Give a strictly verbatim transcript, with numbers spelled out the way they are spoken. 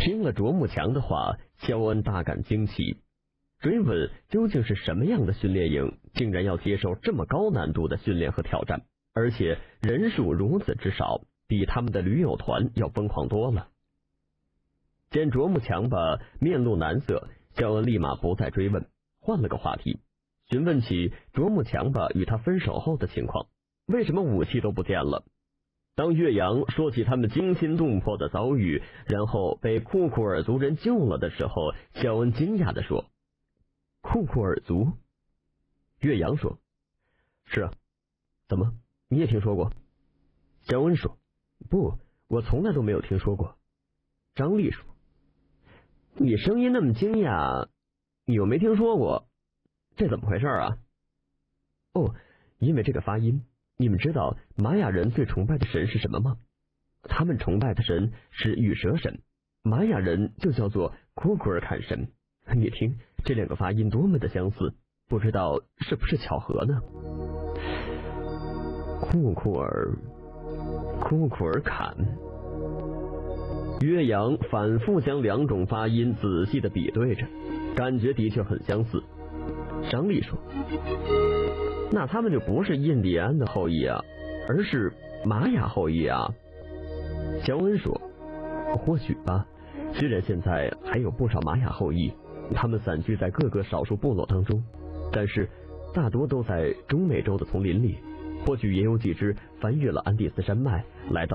听了卓木强的话，肖恩大感惊奇，追问究竟是什么样的训练营，竟然要接受这么高难度的训练和挑战，而且人数如此之少，比他们的驴友团要疯狂多了。见卓木强吧面露难色，肖恩立马不再追问，换了个话题，询问起卓木强吧与他分手后的情况，为什么武器都不见了。当岳阳说起他们惊心动魄的遭遇，然后被库库尔族人救了的时候，肖恩惊讶地说：库库尔族？岳阳说：是啊。怎么，你也听说过？肖恩说：不，我从来都没有听说过。张丽说：你声音那么惊讶，你又没听说过，这怎么回事啊？哦，因为这个发音。你们知道玛雅人最崇拜的神是什么吗？他们崇拜的神是羽蛇神，玛雅人就叫做库库尔坎神。你听，这两个发音多么的相似，不知道是不是巧合呢？库库尔，库库尔坎。岳阳反复将两种发音仔细的比对着，感觉的确很相似。张丽说：那他们就不是印第安的后裔啊，而是玛雅后裔啊。肖恩说：或许吧，虽然现在还有不少玛雅后裔，他们散居在各个少数部落当中，但是大多都在中美洲的丛林里，或许也有几只翻越了安第斯山脉来到